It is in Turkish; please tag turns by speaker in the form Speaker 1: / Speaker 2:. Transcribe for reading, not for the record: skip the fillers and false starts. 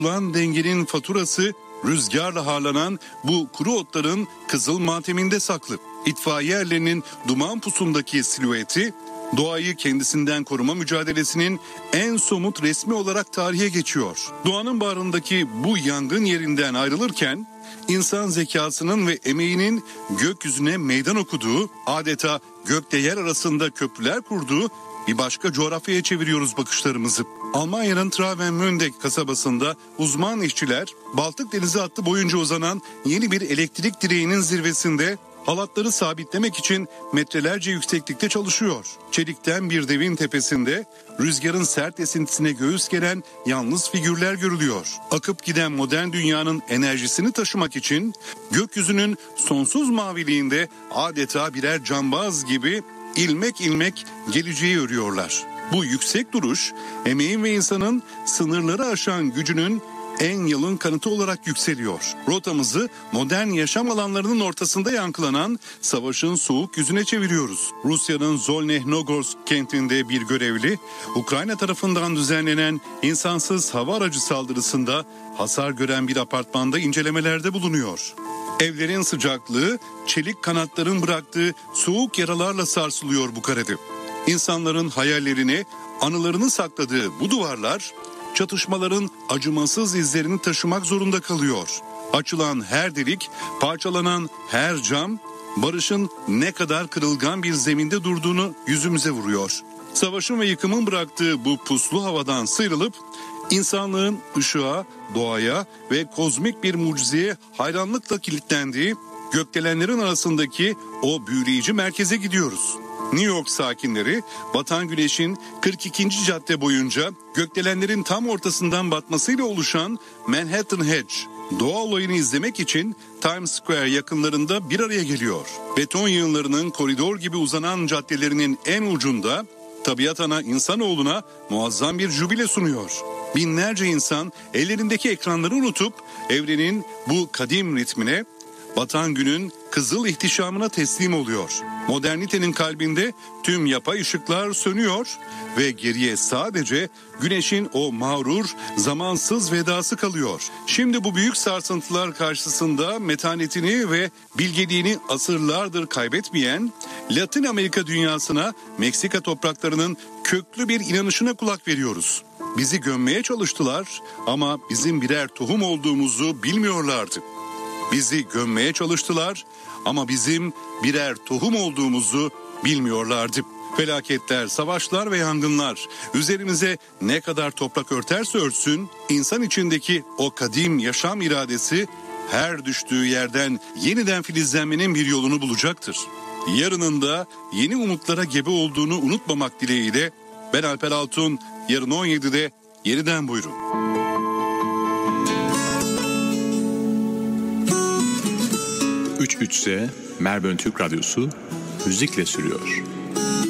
Speaker 1: Bozulan dengenin faturası rüzgarla harlanan bu kuru otların kızıl mateminde saklı. İtfaiye erlerinin duman pusundaki silüeti, doğayı kendisinden koruma mücadelesinin en somut resmi olarak tarihe geçiyor. Doğanın bağrındaki bu yangın yerinden ayrılırken, insan zekasının ve emeğinin gökyüzüne meydan okuduğu, adeta gökle yer arasında köprüler kurduğu bir başka coğrafyaya çeviriyoruz bakışlarımızı. Almanya'nın Travemünde kasabasında uzman işçiler Baltık Denizi hattı boyunca uzanan yeni bir elektrik direğinin zirvesinde halatları sabitlemek için metrelerce yükseklikte çalışıyor. Çelikten bir devin tepesinde rüzgarın sert esintisine göğüs geren yalnız figürler görülüyor. Akıp giden modern dünyanın enerjisini taşımak için gökyüzünün sonsuz maviliğinde adeta birer cambaz gibi ilmek ilmek geleceği örüyorlar. Bu yüksek duruş, emeğin ve insanın sınırları aşan gücünün en yalın kanıtı olarak yükseliyor. Rotamızı modern yaşam alanlarının ortasında yankılanan savaşın soğuk yüzüne çeviriyoruz. Rusya'nın Zolnehnogorsk kentinde bir görevli, Ukrayna tarafından düzenlenen insansız hava aracı saldırısında hasar gören bir apartmanda incelemelerde bulunuyor. Evlerin sıcaklığı, çelik kanatların bıraktığı soğuk yaralarla sarsılıyor bu karede. İnsanların hayallerini, anılarını sakladığı bu duvarlar, çatışmaların acımasız izlerini taşımak zorunda kalıyor. Açılan her delik, parçalanan her cam, barışın ne kadar kırılgan bir zeminde durduğunu yüzümüze vuruyor. Savaşın ve yıkımın bıraktığı bu puslu havadan sıyrılıp, insanlığın ışığa, doğaya ve kozmik bir mucizeye hayranlıkla kilitlendiği gökdelenlerin arasındaki o büyüleyici merkeze gidiyoruz. New York sakinleri batan güneşin 42. cadde boyunca gökdelenlerin tam ortasından batmasıyla oluşan Manhattan Hedge doğa olayını izlemek için Times Square yakınlarında bir araya geliyor. Beton yığınlarının koridor gibi uzanan caddelerinin en ucunda tabiat ana insanoğluna muazzam bir jübile sunuyor. Binlerce insan ellerindeki ekranları unutup evrenin bu kadim ritmine, batan günün kızıl ihtişamına teslim oluyor. Modernitenin kalbinde tüm yapay ışıklar sönüyor ve geriye sadece güneşin o mağrur, zamansız vedası kalıyor. Şimdi bu büyük sarsıntılar karşısında metanetini ve bilgeliğini asırlardır kaybetmeyen Latin Amerika dünyasına, Meksika topraklarının köklü bir inanışına kulak veriyoruz. Bizi gömmeye çalıştılar ama bizim birer tohum olduğumuzu bilmiyorlardı. Bizi gömmeye çalıştılar ama bizim birer tohum olduğumuzu bilmiyorlardı. Felaketler, savaşlar ve yangınlar üzerimize ne kadar toprak örterse örtsün, insan içindeki o kadim yaşam iradesi her düştüğü yerden yeniden filizlenmenin bir yolunu bulacaktır. Yarının da yeni umutlara gebe olduğunu unutmamak dileğiyle ben Alper Altun, yarın 17'de yeniden buyurun.
Speaker 2: 3 Melbourne Türk Radyosu müzikle sürüyor.